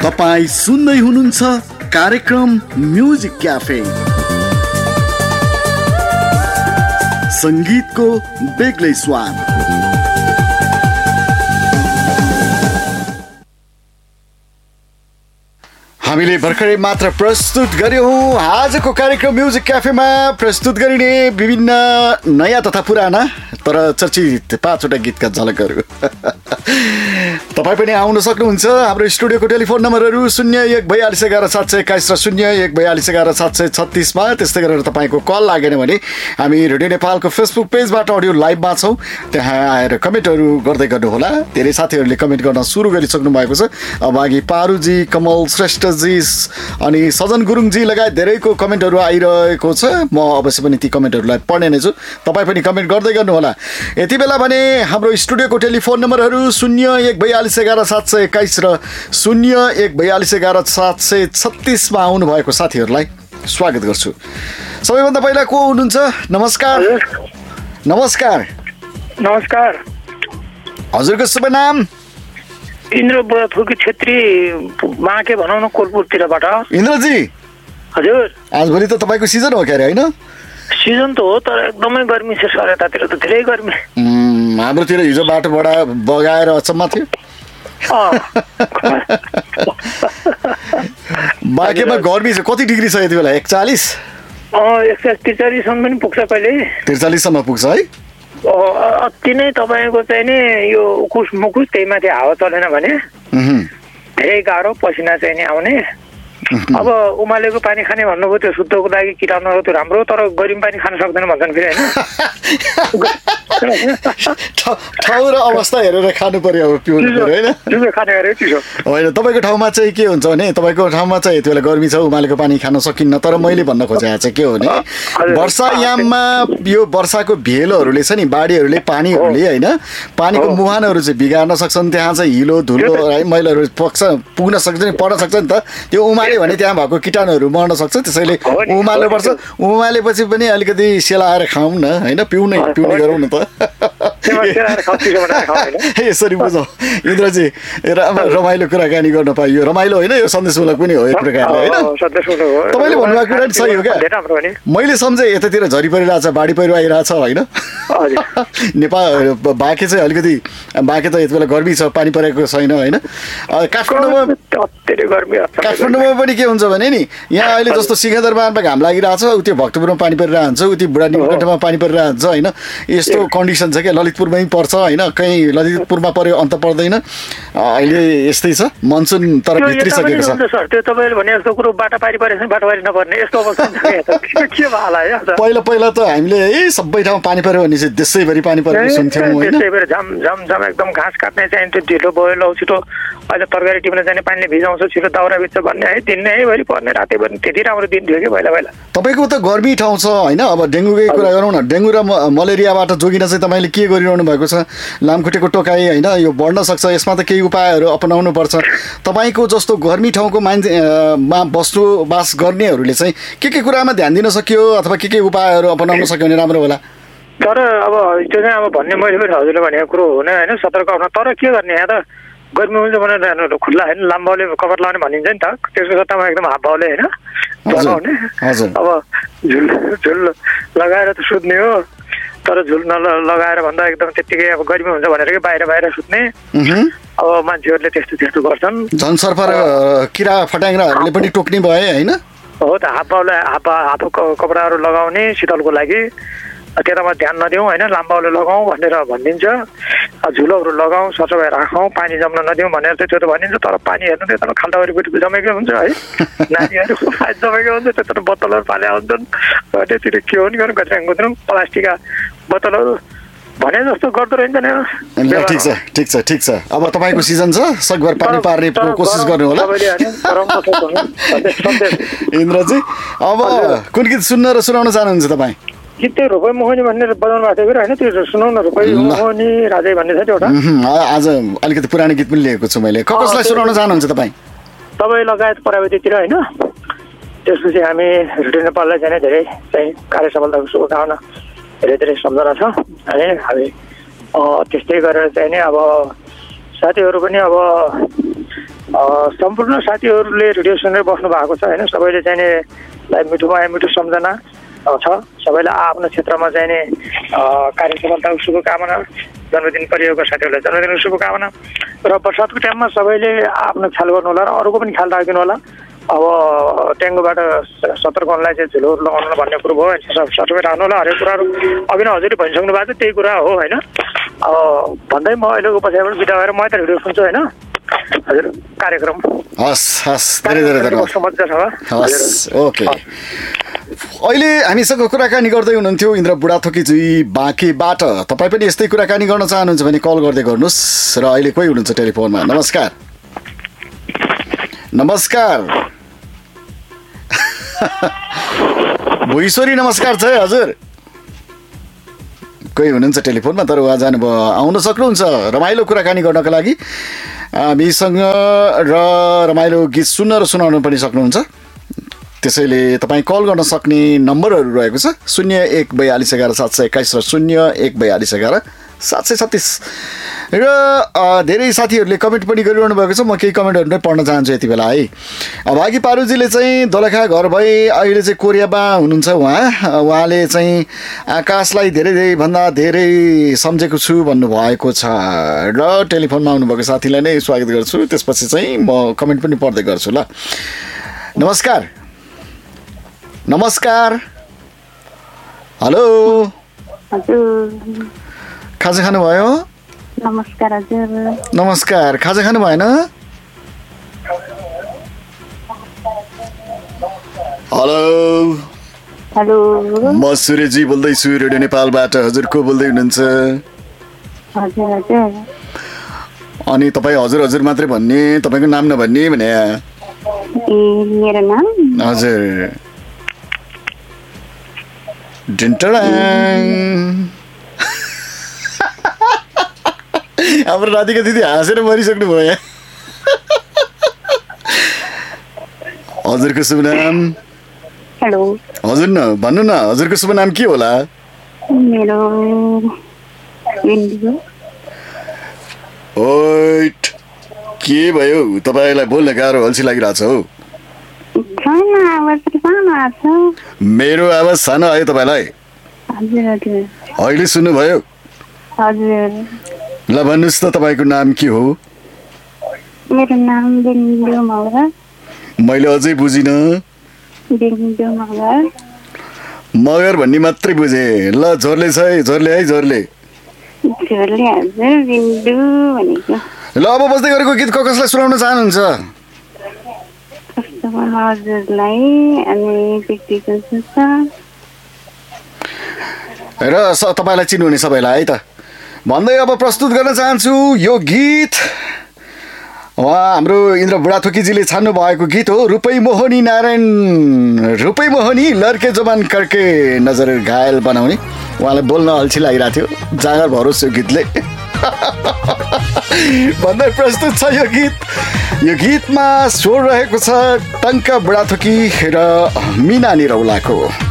तपाईं सुन्दै हुनुहुन्छ कार्यक्रम म्युजिक क्याफे, संगीतको बेग्लै स्वाद। हामीले भर्खरै मात्र प्रस्तुत गर्यौं आजको कार्यक्रम म्युजिक क्याफेमा प्रस्तुत गरिने विभिन्न नयाँ तथा पुराना तर चर्चित 5वटा गीतका झलकहरू। तपाईँ पनि आउन सक्नुहुन्छ। हाम्रो स्टुडियोको टेलिफोन नम्बरहरू 0142117721 र 0142117736 मा। त्यस्तै गरेर तपाईँको कल लागेन भने हामी रेडियो नेपालको फेसबुक पेजबाट अडियो लाइभमा छौँ, त्यहाँ आएर कमेन्टहरू गर्दै गर्नुहोला। धेरै साथीहरूले कमेन्ट गर्न सुरु गरिसक्नु भएको छ। अघि पारुजी, कमल श्रेष्ठजी अनि सजन गुरुङजी लगायत धेरैको कमेन्टहरू आइरहेको छ। म अवश्य पनि ती कमेन्टहरूलाई पढ्ने नै छु, तपाईँ पनि कमेन्ट गर्दै गर्नुहोला। यति बेला भने हाम्रो स्टुडियोको टेलिफोन नम्बरहरू 0142117721 र 0142117736 मा आउनुभएको साथीहरूलाई स्वागत गर्छु। सबैभन्दा पहिला को हुनुहुन्छ? नमस्कार। नमस्कार। नमस्कार। हजुरको शुभ नाम? इन्द्र बुढाथोकी छेत्री, माके भनौँ न, कोलपुरतिरबाट। इन्द्रजी, हजुर। आजभोलि त तपाईँको सिजन हो क्यारे, होइन? सिजन त हो, तर एकदमै गर्मी छ सर, यतातिर त धेरै गर्मी। हाम्रोतिर हिजो बाटोबाट बगाएर अचम्म थियो। बाँकेमा गर्मी छ, कति डिग्री छ यति बेला? 41? 43 सम्म पनि पुग्छ, कहिले 43 सम्म पुग्छ है। अति नै तपाईँको चाहिँ नि यो उकुस मुकुस, त्यही माथि हावा चलेन भने धेरै गाह्रो, पसिना चाहिँ नि आउने। अब उमालेको पानी खाने भन्नुभयो, त्यो शुद्धको लागि किटाणुहरू त्यो राम्रो, तर गरिम पानी खान सक्दैन भन्छन् फेरि, होइन? ठाउँ र अवस्था हेरेर खानु पर्यो, अब पिउनु पर्यो, होइन? होइन, तपाईँको ठाउँमा चाहिँ के हुन्छ भने, तपाईँको ठाउँमा चाहिँ यति बेला गर्मी छ, उमालेको पानी खान सकिन्न। तर मैले भन्न खोजेको चाहिँ के हो भने, वर्षायाममा यो वर्षाको भेलहरूले छ नि, बाढीहरूले, पानीहरूले, होइन, पानीको मुहानहरू चाहिँ बिगार्न सक्छन्। त्यहाँ चाहिँ हिलो धुलो है मैलाहरू पुग्न सक्छ नि, पर्न सक्छ नि त। त्यो उमाल्यो भने त्यहाँ भएको किटाणुहरू मर्न सक्छ। त्यसैले उमाल्नुपर्छ। उमालेपछि पनि अलिकति सेलाएर खाउँ न, होइन? पिउने गरौँ न त। यसरी बुझौँ इन्द्रजी, रमाइलो कुराकानी गर्न पाइयो। रमाइलो होइन, यो सन्देशमूलक पनि हो एक प्रकारले, होइन? तपाईँले भन्नुभएको कुरा सही हो क्या। मैले सम्झेँ यतातिर झरी परिरहेछ, बाढी पहिरो आइरहेछ, होइन? नेपाल बाँके चाहिँ अलिकति, बाँके त यति बेला गर्मी छ, पानी परेको छैन, होइन? काठमाडौँमा पनि के हुन्छ भने नि, यहाँ अहिले जस्तो सिंहदरबारमा घाम लागिरहेछ, उति भक्तपुरमा पानी परिरहन्छ, उति बुढा नीलकण्ठमा पानी परिरहन्छ, होइन? यस्तो कन्डिसन छ क्या। ललितपुरमै पर्छ, होइन? कहीँ ललितपुरमा पर्यो, अन्त पर्दैन। अहिले यस्तै छ, मनसुन तर भित्रिसकेको छ। त्यो तपाईँले भने जस्तो कुरो बाटापारी परेछ, बाटापारी नपर्ने यस्तो अवस्था के भयो? पहिला त हामीले है सबै ठाउँ पानी पर्यो भने चाहिँ देशैभरि पानी परेको सुन्थ्यौँ, होइन? देशैभरि झम एकदम घाँस काट्ने चाहिन्थ्यो, ढिलो भयो, लौ छिटो अहिले तरकारी टिप्न जाने पानीले भिजाउँछ, छिटो दाउरा भिज्छ भन्ने है, दिनैभरि पर्ने, रातैभरि। त्यति राम्रो दिन थियो कि पहिला। तपाईँको त गर्मी ठाउँ छ, होइन? अब डेङ्गुकै कुरा गरौँ न। डेङ्गु र मलेरियाबाट जोगिन चाहिँ तपाईँले के गरिरहनु भएको छ? लामखुट्टेको टोकाइ, होइन? यो बढ्न सक्छ, यसमा त केही उपायहरू अपनाउनु पर्छ। तपाईँको जस्तो गर्मी ठाउँको मान्छेमा बसोबास गर्नेहरूले चाहिँ के कुरामा ध्यान दिन सक्यो अथवा के उपायहरू अपनाउन सक्यो भने राम्रो होला? तर अब त्यो चाहिँ अब भन्ने, मैले पनि हजुरले भनेको कुरो हुने, होइन? सतर्क हुन। तर के गर्ने, यहाँ त गर्मी हुन्छ भनेर खुल्ला, होइन? लामबाउले कभर लाउने भनिन्छ नि त, त्यसको सट्टामा एकदम हाफबाउले, होइन, लगाउने। अब झुल लगाएर त सुत्ने हो, तर झुल नलगाएर भन्दा एकदम त्यत्तिकै अब गर्मी हुन्छ भनेर कि बाहिर सुत्ने। अब मान्छेहरूले त्यस्तो गर्छन्। झन्सर्फ र किरा फट्याङ्ग्राहरूले पनि टोक्ने भए, होइन? हो त, हाफबाउले हाफ कपडाहरू लगाउने शीतलको लागि, त्यतामा ध्यान नदिउँ, होइन? लामबाउले लगाउँ भनेर भनिदिन्छ। झुलोहरू लगाउँ, सफाइ राखौँ, पानी जम्न नदिउँ भनेर चाहिँ त्यो त भनिन्छ। तर पानी हेर्नु त्यता खाल्टा वरिपरि जमेकै हुन्छ, है? नानीहरू जमेकै हुन्छ, त्यता बोतलहरू पाले हुन्छन्, त्यतिर के हो नि गर्नु, गट्राङ प्लास्टिकका बोतलहरू भने जस्तो गर्दो रहेछ नि। ठिक छ। अब तपाईँको सिजन छ, सकभर पानी पार्ने कोसिस गर्नु होला इन्द्रजी। अब कुन गीत सुन्न र सुनाउन चाहनुहुन्छ तपाईँ? गीत चाहिँ रुपै मोहनी भन्ने बजाउनु भएको थियो, होइन? त्यो सुनाउन, रुपै मोहनी राजै भन्ने छ त्यो एउटा। आज अलिकति पुरानो गीत पनि लिएको छु मैले। कसलाई सुनाउन चाहनुहुन्छ तपाईँ? तपाईँ लगायत प्रविधितिर, होइन? त्यसपछि हामी रेडियो नेपाललाई चाहिँ धेरै चाहिँ कार्य सफलताको शुभकामना, धेरै सम्झना छ, है? हामी त्यस्तै गरेर चाहिँ नि अब साथीहरू पनि अब सम्पूर्ण साथीहरूले रेडियो सुनेर बस्नु भएको छ होइन। सबैले चाहिँ नि मिठो माया मिठो सम्झना छ। सबैलाई आफ्नो क्षेत्रमा चाहिँ नि कार्य सफलताको शुभकामना। जन्मदिन परिवारको साथीहरूलाई जन्मदिनको शुभकामना। र बर्सातको टाइममा सबैले आफ्नो ख्याल गर्नु होला र अरूको पनि ख्याल राखिदिनु होला। अब ट्याङ्गोबाट सतर्क हुनलाई चाहिँ झुलोहरू लगाउनु भन्ने कुरो भयो होइन। सबै राख्नु होला। हरेक कुराहरू अघि नै हजुरले भनिसक्नु भएको छ त्यही कुरा हो होइन। अब भन्दै म अहिलेको पछाडिबाट बिदा भएर म त रेडियो सुन्छु होइन हजुर कार्यक्रम। हस् धेरै धेरै धन्यवाद। हस् ओके। अहिले हामीसँग कुराकानी गर्दै हुनुहुन्थ्यो इन्द्र बुढाथोकीजी बाँकीबाट। तपाईँ पनि यस्तै कुराकानी गर्न चाहनुहुन्छ भने कल गर्दै गर्नुहोस्। र अहिले कोही हुनुहुन्छ टेलिफोनमा। नमस्कार नमस्कार भुइश्वरी नमस्कार छ है हजुर। कोही हुनुहुन्छ टेलिफोनमा तर उहाँ जानुभयो। आउन सक्नुहुन्छ रमाइलो कुराकानी गर्नको लागि हामीसँग र रमाइलो गीत सुन्न र सुनाउन पनि सक्नुहुन्छ। त्यसैले तपाईँ कल गर्न सक्ने नम्बरहरू रहेको छ 014211 721 र 014211 736। र धेरै साथीहरूले कमेन्ट पनि गरिरहनु भएको छ। म केही कमेन्टहरू नै पढ्न चाहन्छु यति बेला है। भागी पारुजीले चाहिँ दोलखा घर भई अहिले चाहिँ कोरियामा हुनुहुन्छ। उहाँले चाहिँ आकाशलाई धेरैभन्दा धेरै सम्झेको छु भन्नुभएको छ र टेलिफोनमा आउनुभएको साथीलाई नै स्वागत गर्छु। त्यसपछि चाहिँ म कमेन्ट पनि पढ्दै गर्छु ल। नमस्कार नमस्कार हेलो हजुर खाजा खानुभयो? नमस्कार हजुर। नमस्कार खाजा खानु भएन? हेलो हेलो म सूर्यजी बोल्दैछु रेडियो नेपालबाट। हजुर को बोल्दै हुनुहुन्छ? हजुर हजुर। अनि तपाईँ हजुर हजुर मात्रै भन्ने, तपाईँको नाम नभन्ने भने? मेरो नाम हजुर डिन्टडाङ। हाम्रो राधिका दिदी हाँसेर मरिसक्नु भयो यहाँ। हजुरको शुभ नाम? हेलो हजुर न भन्नु न हजुरको शुभ नाम के होला? मेरो ओइट के भयो तपाईँलाई बोल्न गाह्रो अल्छी लागिरहेछ हौ? मेरो आवाज सानो आयो तपाईँलाई? हजुर हजुर। अहिले सुन्नुभयो? हजुर। ल भन्नुहोस् त तपाईँको नाम के हो? मेरो नाम बिन्दु मगर। मैले अझै बुझिनँ। बिन्दु मगर। मगर भन्ने मात्रै बुझेँ। ल जोरले छ है जोरले है जोरले। जोरले हजुर बिन्दु भनेको। ल अब बस्दै गरेको गीत कसलाई सुनाउन चाहनुहुन्छ? हजुरलाई अनि र तपाईँलाई चिन्नुहुने सबैलाई है त भन्दै अब प्रस्तुत गर्न चाहन्छु यो गीत। हाम्रो इन्द्र बुढाथोकीजीले छान्नु भएको गीत हो रूपै मोहनी नारायण रूपै मोहनी लड्के जवान करके नजर घायल बनाउने। उहाँलाई बोल्न अल्छी लागिरहेको थियो। जाँगर भरोस् यो गीतले भन्दै प्रस्तुत छ यो गीत। यो गीतमा स्वर रहेको छ टङ्क बुढाथोकी र मिना निरौलाको।